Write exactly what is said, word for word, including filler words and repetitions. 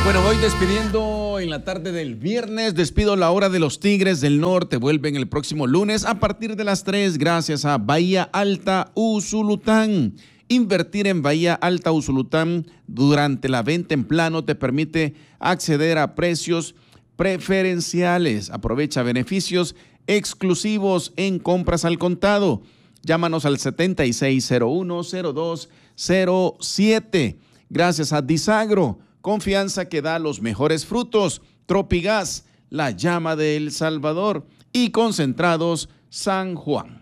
Bueno, voy despidiendo en la tarde del viernes. Despido la hora de los Tigres del Norte. Vuelven el próximo lunes a partir de las tres gracias a Bahía Alta Usulután. Invertir en Bahía Alta Usulután durante la venta en plano te permite acceder a precios preferenciales. Aprovecha beneficios exclusivos en compras al contado. Llámanos al setenta y seis cero uno cero dos cero siete. Gracias a Disagro. Confianza que da los mejores frutos. Tropigas, la llama de El Salvador. Y Concentrados San Juan.